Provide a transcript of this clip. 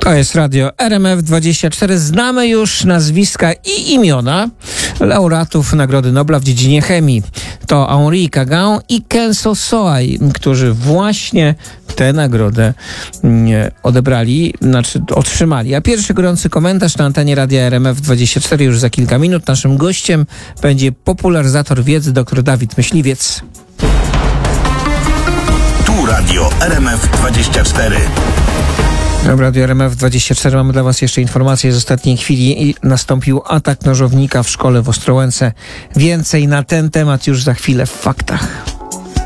To jest radio RMF24. Znamy już nazwiska i imiona laureatów Nagrody Nobla w dziedzinie chemii. To Henri Cagan i Kenzo Soai, którzy właśnie tę nagrodę otrzymali. A pierwszy gorący komentarz na antenie radia RMF24 już za kilka minut. Naszym gościem będzie popularyzator wiedzy dr Dawid Myśliwiec. Tu radio RMF24. W Radio RMF24 mamy dla Was jeszcze informacje z ostatniej chwili. Nastąpił atak nożownika w szkole w Ostrołęce. Więcej na ten temat już za chwilę w faktach.